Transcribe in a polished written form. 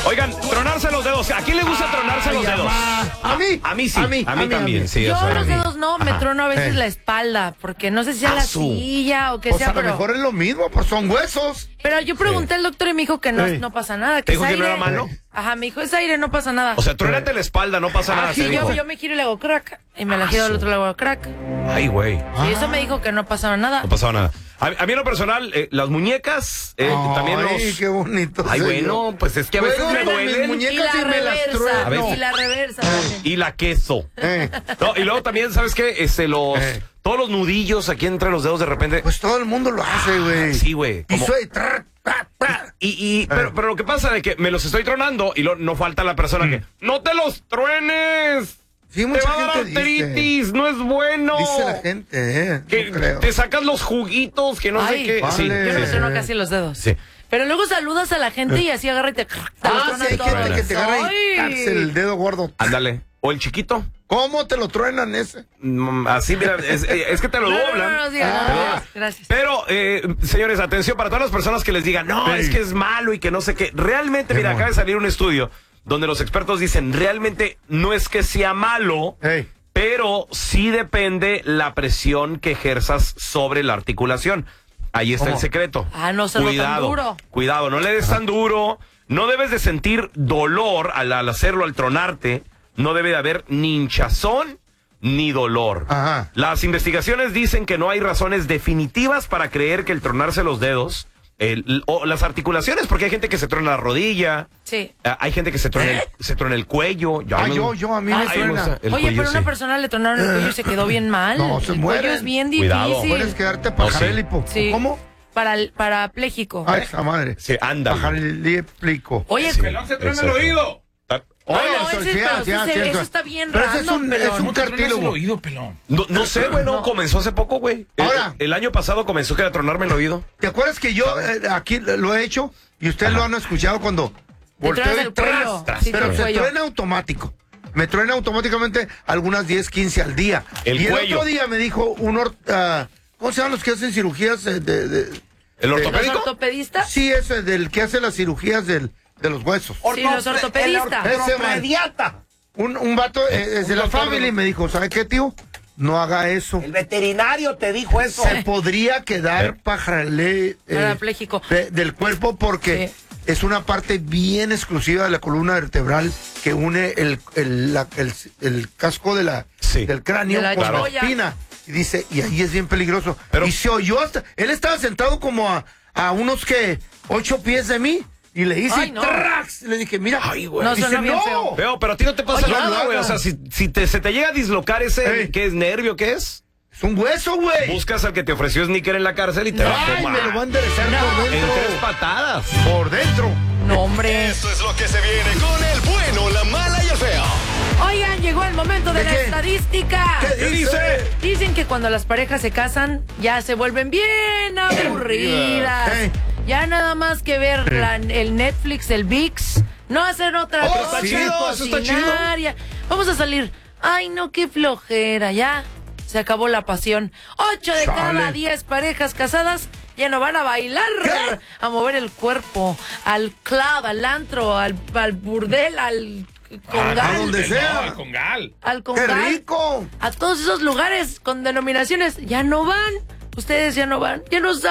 Oigan, tronarse los dedos. ¿A quién le gusta tronarse los dedos? ¿A mí? A mí sí. A mí también, sí. Yo los dedos no, me trono a veces la espalda, porque no sé si sea la silla o qué sea, A lo pero... mejor es lo mismo, pues son huesos. Pero yo pregunté al doctor y me dijo que no pasa nada, que ¿Te dijo es que no aire. era malo? Ajá, me dijo, es aire, no pasa nada. O sea, trónate la espalda, no pasa nada. Sí, te dijo. yo me giro y le hago crack, y me la giro al otro, le hago crack. Ay, güey. Y eso me dijo que no pasaba nada. No pasaba nada. A mí en lo personal, las muñecas, también los... Ay, qué bonito. Ay, bueno, pues es que a veces me Mis duelen. muñecas y me las trueno. Y la reversa también. Y la queso. No, y luego también, ¿sabes qué? Todos los nudillos aquí entre los dedos de repente. Pues todo el mundo lo hace, güey. Sí, güey. Y soy... Pero lo que pasa es que me los estoy tronando y no falta la persona que ¡no te los truenes! Sí, Te mucha va a dar gente artritis, no es bueno. Dice la gente, Que no creo. te sacas los juguitos, que no Ay, sé qué. vale. Sí, Yo no me sí. trono casi los dedos. Sí. Pero luego saludas a la gente y así agarra y te los Sí, tronas hay todos. gente que te agarra y Ay. taxe el dedo gordo. Ándale. O el chiquito. ¿Cómo te lo truenan ese? Así, mira, es que te lo doblan. No, diga, gracias. Pero, señores, atención para todas las personas que les digan, no, es que es malo y que no sé qué. Realmente, mira, acaba de salir un estudio donde los expertos dicen, realmente no es que sea malo, pero sí depende la presión que ejerzas sobre la articulación. Ahí está el secreto. No se lo tan duro. Cuidado, no le des tan duro. No debes de sentir dolor al hacerlo, al tronarte. No debe de haber ni hinchazón ni dolor. Ajá. Las investigaciones dicen que no hay razones definitivas para creer que el tronarse los dedos o las articulaciones, porque hay gente que se trona la rodilla. Sí. Hay gente que se trona el cuello. A mí me suena. Oye, pero a una persona le tronaron el cuello y se quedó bien mal. No, se el muere. cuello es bien Cuidado. difícil. Puedes quedarte pajarélico. Sí. ¿Cómo? Parapléjico. Ay, esa madre. Sí, anda. Pajarélico. Oye, Pelón se trona el oído. Oye, eso está bien pero ese random, es un cartílago. No sé, güey, comenzó hace poco, güey. Ahora. El año pasado comenzó a tronarme el oído. ¿Te acuerdas que yo aquí lo he hecho y ustedes lo han escuchado cuando volteo tronas y el cuello. tras? Sí, Pero el se cuello. truena automático. Me truena automáticamente algunas 10, 15 al día. El y cuello. el otro día me dijo ¿cómo se llaman los que hacen cirugías ¿El ¿los ortopédico? ortopedistas? Sí, ese del que hace las cirugías de los huesos. Sí, los ortopedistas. Ese man. Un vato de la familia me dijo, ¿sabe qué, tío? No haga eso. El veterinario te dijo eso. Se podría quedar Parapléjico. del cuerpo porque es una parte bien exclusiva de la columna vertebral que une el casco del cráneo De la con la cholla. espina. Y dice, y ahí es bien peligroso. Pero- Y se oyó hasta... Él estaba sentado como a unos 8 pies de mí. Y le hice Ay, no. ¡trax! Le dije, mira. Ay, güey. No, Dice, suena bien feo. Pero a ti no te pasa Oye, nada, no, güey. no. O sea, si se te llega a dislocar ese, ¿qué es nervio? ¿Qué es? Es un hueso, güey. Buscas al que te ofreció sneaker en la cárcel y te va a Ay, tomar me lo va a enderezar por en dentro. 3 patadas. Por dentro. No, hombre. Esto es lo que se viene con el bueno, la mala y el feo. Oigan, llegó el momento de ¿De la qué? estadística. ¿Qué dice? Dicen que cuando las parejas se casan, ya se vuelven bien aburridas. Ya nada más que ver el Netflix, el VIX, no hacer otra Oh, cosa. está chido, eso está cocinar, ya. Vamos a salir. Ay, no, qué flojera, ya. Se acabó la pasión. 8 de cada 10 parejas casadas ya no van a bailar, a mover el cuerpo, al club, al antro, al burdel, al congal. A donde sea. Al ¡Qué congal. rico! A todos esos lugares con denominaciones ya no van. Ustedes ya no van. Ya no saben.